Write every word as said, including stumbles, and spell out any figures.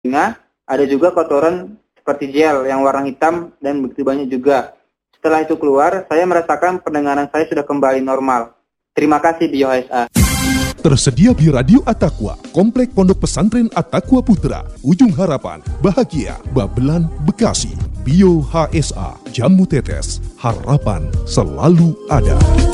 telinga, ada juga kotoran seperti gel yang warna hitam dan begitu banyak juga. Setelah itu keluar, saya merasakan pendengaran saya sudah kembali normal. Terima kasih Bio H S A. Tersedia di Radio At-Taqwa, Komplek Pondok Pesantren At-Taqwa Putra, Ujung Harapan, Bahagia, Babelan, Bekasi. Bio H S A, Jamu Tetes, harapan selalu ada.